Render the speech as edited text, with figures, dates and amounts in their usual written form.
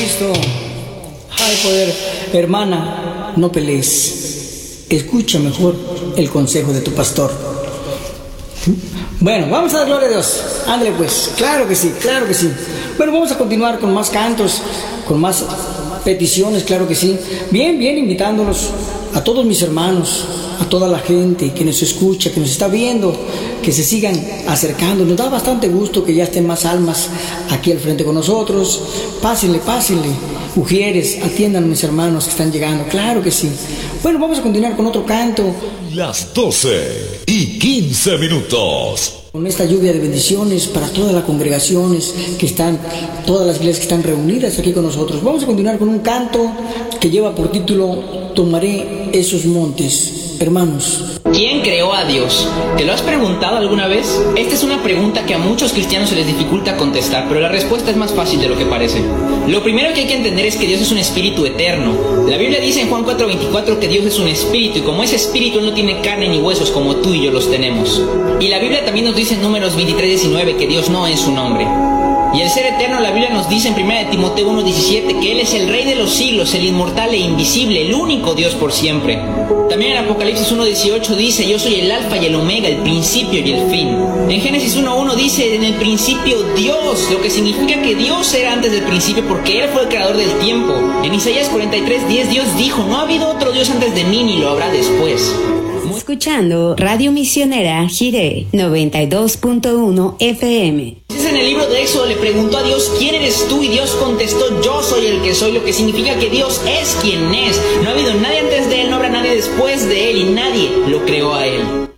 Cristo. Hay poder. Hermana, no pelees. Escucha mejor el consejo de tu pastor. Bueno, vamos a dar gloria a Dios. Ándale pues, claro que sí, claro que sí. Bueno, vamos a continuar con más cantos, con más peticiones, claro que sí. Bien, invitándolos a todos mis hermanos, a toda la gente que nos escucha, que nos está viendo, que se sigan acercando. Nos da bastante gusto que ya estén más almas aquí al frente con nosotros. Pásenle. Mujeres, atiendan a mis hermanos que están llegando, claro que sí. Bueno, vamos a continuar con otro canto. Las 12:15. Con esta lluvia de bendiciones para todas las congregaciones que están, todas las iglesias que están reunidas aquí con nosotros. Vamos a continuar con un canto que lleva por título Tomaré esos montes. Hermanos, ¿quién creó a Dios? ¿Te lo has preguntado alguna vez? Esta es una pregunta que a muchos cristianos se les dificulta contestar, pero la respuesta es más fácil de lo que parece. Lo primero que hay que entender es que Dios es un espíritu eterno. La Biblia dice en Juan 4:24 que Dios es un espíritu, y como ese espíritu Él no tiene carne ni huesos como tú y yo los tenemos. Y la Biblia también nos dice en Números 23:19 que Dios no es un hombre. Y el ser eterno, la Biblia nos dice en 1 Timoteo 1:17 que Él es el Rey de los siglos, el inmortal e invisible, el único Dios por siempre. También en Apocalipsis 1:18 dice: yo soy el alfa y el omega, el principio y el fin. En Génesis 1:1 dice: en el principio Dios, lo que significa que Dios era antes del principio porque Él fue el creador del tiempo. En Isaías 43:10 Dios dijo: no ha habido otro Dios antes de mí ni lo habrá después. Escuchando Radio Misionera Jiré 92.1 FM. En el libro de Éxodo le preguntó a Dios: ¿quién eres tú? Y Dios contestó: yo soy el que soy, lo que significa que Dios es quien es. No ha habido nadie antes de Él, no habrá nadie después de Él, y nadie lo creó a Él.